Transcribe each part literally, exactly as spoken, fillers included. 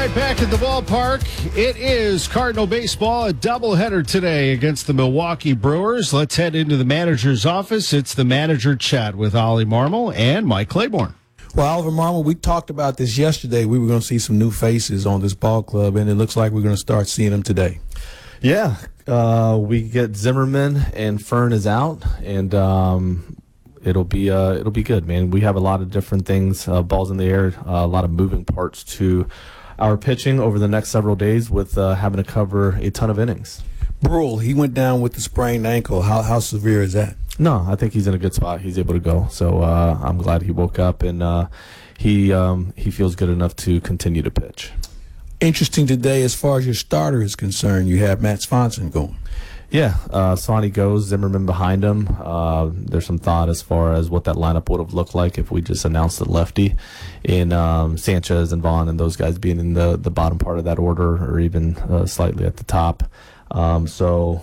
right, back at the ballpark. It is Cardinal baseball, a doubleheader today against the Milwaukee Brewers. Let's head into the manager's office. It's the manager chat with Ollie Marmol and Mike Claiborne. Well, Oliver Marmol, we talked about this yesterday. We were going to see some new faces on this ball club, and it looks like we're going to start seeing them today. Yeah, uh, we get Zimmerman, and Fern is out, and um, it'll be uh, it'll be good, man. We have a lot of different things, uh, balls in the air, uh, a lot of moving parts to our pitching over the next several days with uh, having to cover a ton of innings. Brule, he went down with the sprained ankle. How how severe is that? No, I think he's in a good spot. He's able to go. So uh, I'm glad he woke up, and uh, he um, he feels good enough to continue to pitch. Interesting today as far as your starter is concerned. You have Matt Swanson going. Yeah, uh, Swanee goes, Zimmerman behind him. Uh, there's some thought as far as what that lineup would have looked like if we just announced it lefty, in um, Sanchez and Vaughn and those guys being in the, the bottom part of that order or even uh, slightly at the top. Um, so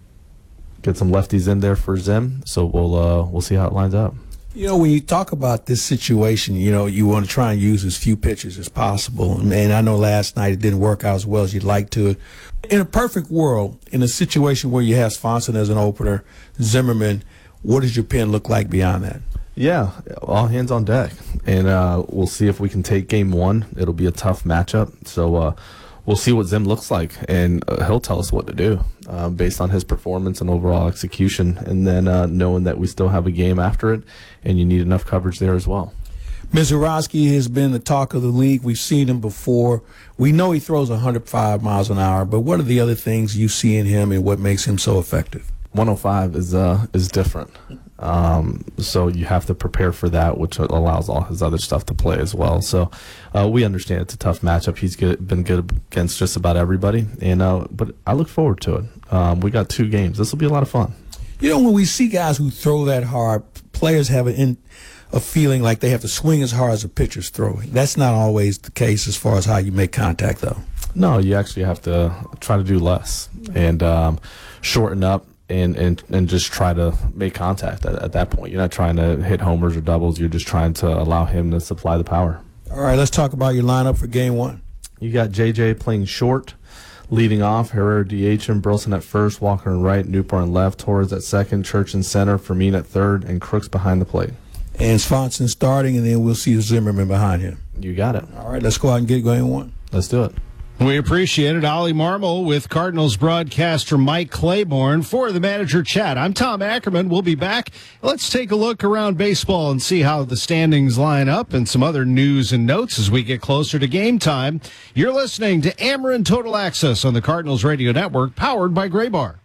get some lefties in there for Zim. So we'll uh, we'll see how it lines up. You know, when you talk about this situation, you know, you want to try and use as few pitches as possible. And I know last night it didn't work out as well as you'd like to. In a perfect world, in a situation where you have Swanson as an opener, Zimmerman, what does your pen look like beyond that? Yeah, all hands on deck. And uh, we'll see if we can take game one. It'll be a tough matchup. So uh, we'll see what Zim looks like, and uh, he'll tell us what to do uh, based on his performance and overall execution, and then uh, knowing that we still have a game after it, and you need enough coverage there as well. Mizorowski has been the talk of the league. We've seen him before. We know he throws one hundred five miles an hour, but what are the other things you see in him and what makes him so effective? one oh five is uh, is different. Um, so you have to prepare for that, which allows all his other stuff to play as well. So uh, we understand it's a tough matchup. He's good, been good against just about everybody, and uh, but I look forward to it. Um, we got two games. This will be a lot of fun. You know, when we see guys who throw that hard, players have an in, a feeling like they have to swing as hard as a pitcher's throwing. That's not always the case as far as how you make contact, though. No, you actually have to try to do less and um, shorten up. And, and and just try to make contact at, at that point. You're not trying to hit homers or doubles. You're just trying to allow him to supply the power. All right, let's talk about your lineup for game one. You got J J playing short, leading off, Herrera D H and Burleson at first, Walker in right, Newport in left, Torres at second, Church in center, Fermin at third, and Crooks behind the plate. And Swanson starting, and then we'll see Zimmerman behind him. You got it. All right, let's go out and get game one. Let's do it. We appreciate it. Ollie Marmol with Cardinals broadcaster Mike Claiborne for the manager chat. I'm Tom Ackerman. We'll be back. Let's take a look around baseball and see how the standings line up and some other news and notes as we get closer to game time. You're listening to Ameren Total Access on the Cardinals Radio Network, powered by Gray Bar.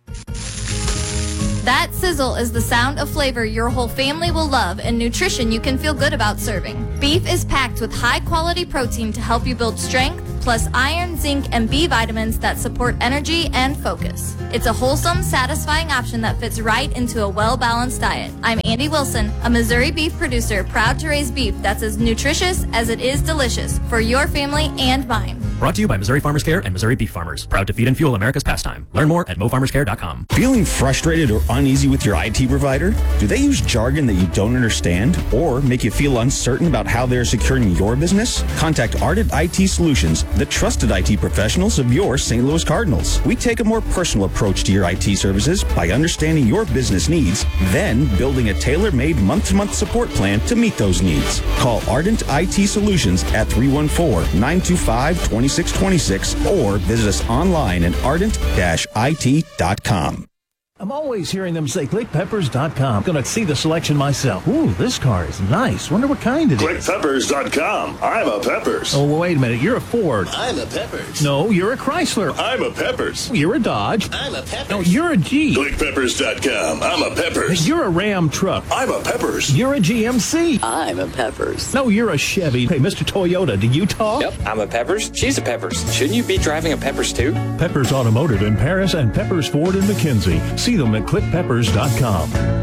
That sizzle is the sound of flavor your whole family will love and nutrition you can feel good about serving. Beef is packed with high-quality protein to help you build strength, plus iron, zinc, and B vitamins that support energy and focus. It's a wholesome, satisfying option that fits right into a well-balanced diet. I'm Andy Wilson, a Missouri beef producer, proud to raise beef that's as nutritious as it is delicious for your family and mine. Brought to you by Missouri Farmers Care and Missouri Beef Farmers. Proud to feed and fuel America's pastime. Learn more at mo farmers care dot com. Feeling frustrated or uneasy with your I T provider? Do they use jargon that you don't understand or make you feel uncertain about how they're securing your business? Contact Ardent I T Solutions, the trusted I T professionals of your Saint Louis Cardinals. We take a more personal approach to your I T services by understanding your business needs, then building a tailor-made month-to-month support plan to meet those needs. Call Ardent I T Solutions at three one four, nine two five, two six two six or visit us online at ardent dash I T dot com. I'm always hearing them say click peppers dot com. Gonna see the selection myself. Ooh, this car is nice. Wonder what kind it click is. click peppers dot com. I'm a Peppers. Oh, well, wait a minute. You're a Ford. I'm a Peppers. No, you're a Chrysler. I'm a Peppers. You're a Dodge. I'm a Peppers. No, you're a Jeep. click peppers dot com. I'm a Peppers. You're a Ram truck. I'm a Peppers. You're a G M C. I'm a Peppers. No, you're a Chevy. Hey, Mister Toyota, do you talk? Yep, I'm a Peppers. She's a Peppers. Shouldn't you be driving a Peppers too? Peppers Automotive in Paris and Peppers Ford in McKinsey. See them at click peppers dot com.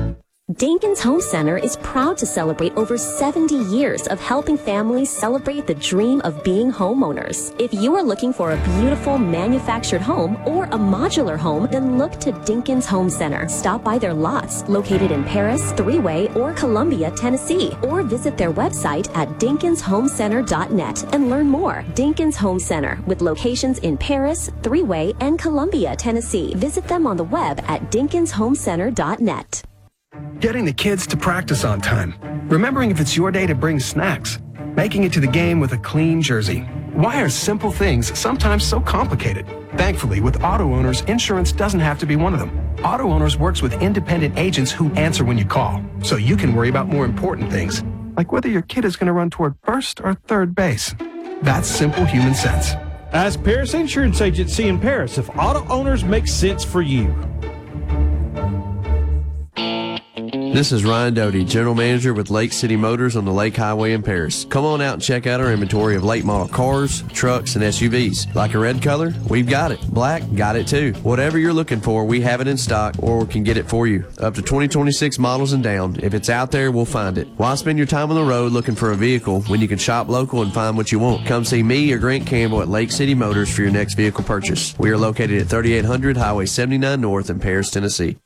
Dinkins Home Center is proud to celebrate over seventy years of helping families celebrate the dream of being homeowners. If you are looking for a beautiful manufactured home or a modular home, then look to Dinkins Home Center. Stop by their lots located in Paris, Three-Way, or Columbia, Tennessee, or visit their website at dinkins home center dot net and learn more. Dinkins Home Center, with locations in Paris, Three-Way, and Columbia, Tennessee. Visit them on the web at dinkins home center dot net. Getting the kids to practice on time. Remembering if it's your day to bring snacks. Making it to the game with a clean jersey. Why are simple things sometimes so complicated? Thankfully, with Auto Owners, insurance doesn't have to be one of them. Auto Owners works with independent agents who answer when you call, so you can worry about more important things, like whether your kid is going to run toward first or third base. That's simple human sense. Ask Paris Insurance Agency in Paris if Auto Owners makes sense for you. This is Ryan Doty, General Manager with Lake City Motors on the Lake Highway in Paris. Come on out and check out our inventory of late model cars, trucks, and S U Vs. Like a red color? We've got it. Black? Got it too. Whatever you're looking for, we have it in stock or can get it for you. Up to twenty twenty-six models and down. If it's out there, we'll find it. Why spend your time on the road looking for a vehicle when you can shop local and find what you want? Come see me or Grant Campbell at Lake City Motors for your next vehicle purchase. We are located at thirty-eight hundred Highway seventy-nine North in Paris, Tennessee.